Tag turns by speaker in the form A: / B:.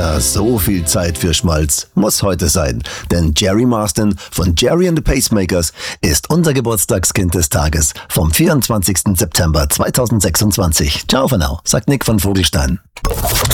A: So viel Zeit für Schmalz muss heute sein. Denn Jerry Marsden von Jerry and the Pacemakers ist unser Geburtstagskind des Tages vom 24. September 2026. Ciao for now, sagt Nick von Vogelstein.